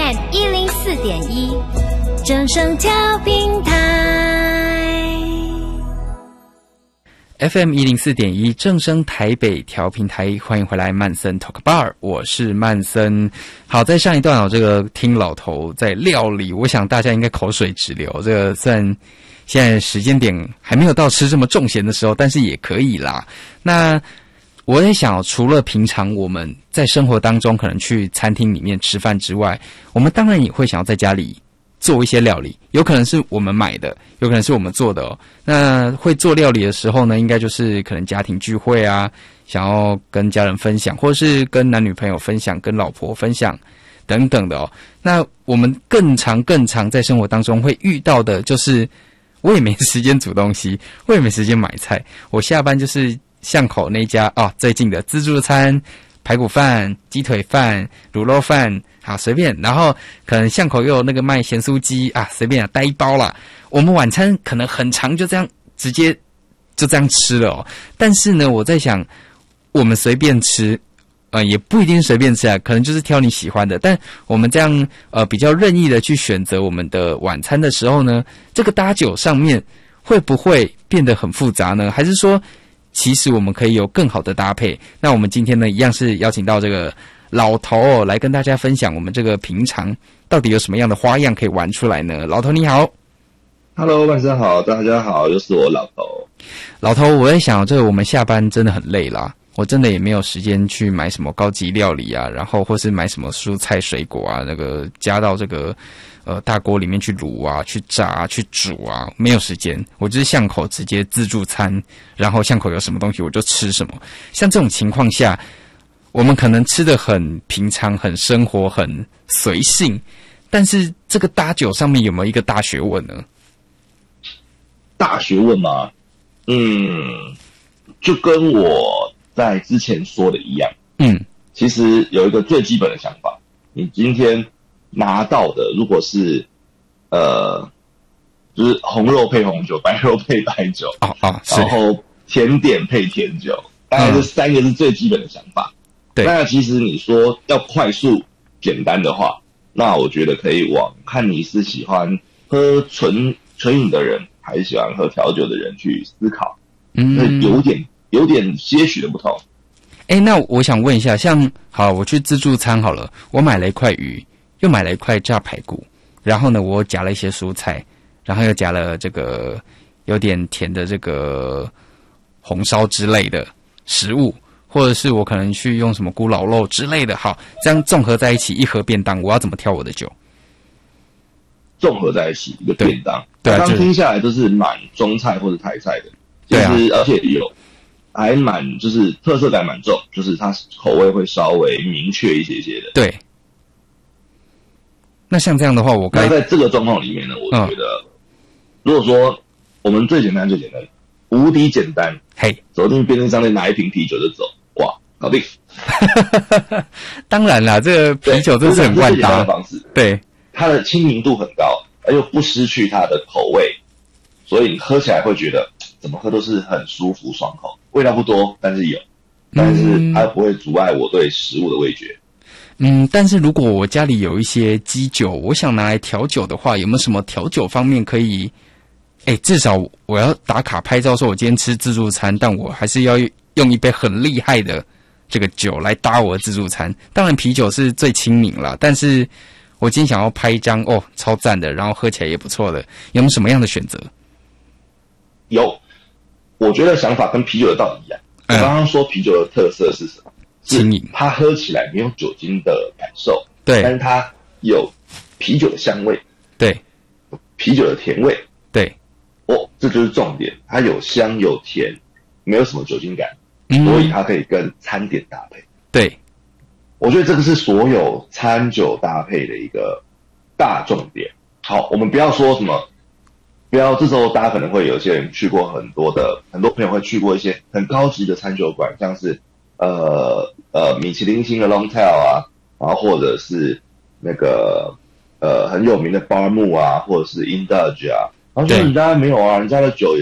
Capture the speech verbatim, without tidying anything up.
M 一零四点一，正声调频台。 F M 一零四点一正声台北调频台，欢迎回来曼森 Talk Bar， 我是曼森。好，在上一段哦，这个听老头在料理，我想大家应该口水直流。这个虽然现在时间点还没有到吃这么重咸的时候，但是也可以啦。那我在想，除了平常我们在生活当中可能去餐厅里面吃饭之外，我们当然也会想要在家里做一些料理，有可能是我们买的，有可能是我们做的哦。那会做料理的时候呢，应该就是可能家庭聚会啊，想要跟家人分享，或者是跟男女朋友分享，跟老婆分享等等的哦。那我们更常更常在生活当中会遇到的就是，我也没时间煮东西，我也没时间买菜，我下班就是巷口那家啊，最近的自助餐，排骨饭、鸡腿饭、卤肉饭，好随便。然后可能巷口又有那个卖咸酥鸡啊，随便啊，带一包啦。我们晚餐可能很长，就这样直接就这样吃了哦。但是呢，我在想，我们随便吃，呃，也不一定随便吃啊，可能就是挑你喜欢的。但我们这样呃比较任意的去选择我们的晚餐的时候呢，这个搭酒上面会不会变得很复杂呢？还是说，其实我们可以有更好的搭配？那我们今天呢，一样是邀请到这个老头哦，来跟大家分享我们这个平常到底有什么样的花样可以玩出来呢？老头你好。 Hello， 晚上好，大家好，又是我老头。 老头，我在想，这个我们下班真的很累啦，我真的也没有时间去买什么高级料理啊，然后或是买什么蔬菜水果啊，那个加到这个呃大锅里面去卤啊、去炸啊、去煮啊，没有时间。我就是巷口直接自助餐，然后巷口有什么东西我就吃什么。像这种情况下，我们可能吃得很平常、很生活、很随性，但是这个搭酒上面有没有一个大学问呢？ 大学问吗？嗯，就跟我在之前说的一样， 嗯， 其实有一个最基本的想法，你今天拿到的如果是呃，就是红肉配红酒，白肉配白酒， 哦哦，是， 然后甜点配甜酒，大概这三个是最基本的想法。 对， 那其实你说要快速简单的话，那我觉得可以往看你是喜欢喝纯纯饮的人，还是喜欢喝调酒的人去思考，嗯，有点有点些许的不同。 哎，那我想问一下，像好，我去自助餐好了，我买了一块鱼，又买了一块炸排骨，然后呢，我夹了一些蔬菜，然后又夹了这个有点甜的这个红烧之类的食物，或者是我可能去用什么咕老肉之类的，好，这样综合在一起一盒便当，我要怎么挑我的酒？ 综合在一起一个便当， 对， 刚听下来都是蛮中菜或者台菜的， 对啊， 而且有还蛮就是特色感蛮重，就是它口味会稍微明确一些些的。 对，那像这样的话，我那在这个状况里面呢，我觉得，嗯、如果说我们最简单最简单，无敌简单， 嘿， 走进便利商店拿一瓶啤酒就走，哇，搞定。 当然啦，这个啤酒真是很万搭的方式， 对。 它的亲民度很高，而又不失去它的口味，所以你喝起来会觉得怎么喝都是很舒服爽口，味道不多，但是有，但是它不会阻碍我对食物的味觉。 嗯，但是如果我家里有一些基酒，我想拿来调酒的话，有没有什么调酒方面可以？哎，至少我要打卡拍照说我今天吃自助餐，但我还是要用一杯很厉害的这个酒来搭我的自助餐。当然啤酒是最亲民啦，但是我今天想要拍一张哦，超赞的，然后喝起来也不错的，有没有什么样的选择？ 有，我觉得想法跟啤酒的道理一样。嗯、我刚刚说啤酒的特色是什么？ 轻盈， 它喝起来没有酒精的感受， 对， 但是它有啤酒的香味， 对， 啤酒的甜味， 对， 哦，这就是重点，它有香有甜，没有什么酒精感，嗯、所以它可以跟餐点搭配， 对。 我觉得这个是所有餐酒搭配的一个大重点。好，我们不要说什么，不要这时候大家可能会有些人去过很多的，很多朋友会去过一些很高级的餐酒馆，像是呃呃米其林星的 Longtail 啊，然后或者是那个呃很有名的 Bar Mu 啊，或者是 Indulge 啊，然后说人家没有啊，人家的酒也